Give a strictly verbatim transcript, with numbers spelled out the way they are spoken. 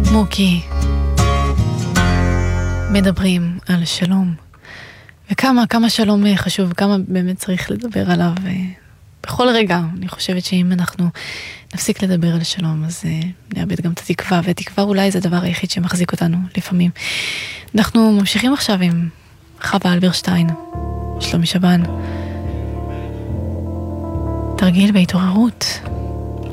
מוקי, מדברים על שלום, וכמה, כמה שלום חשוב, כמה באמת צריך לדבר עליו בכל רגע. אני חושבת שאם אנחנו נפסיק לדבר על שלום, אז נאבד גם את התקווה, והתקווה אולי זה הדבר היחיד שמחזיק אותנו לפעמים. אנחנו ממשיכים עכשיו עם חווה אלברשטיין, שלומי שבן, תרגיל בהתעוררות.